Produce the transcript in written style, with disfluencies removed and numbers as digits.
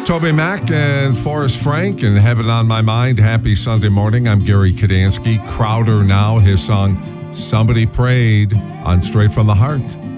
Toby Mac and Forrest Frank and Heaven on My Mind. Happy Sunday morning. I'm Gary Kadansky. Crowder now, his song Somebody Prayed on Straight from the Heart.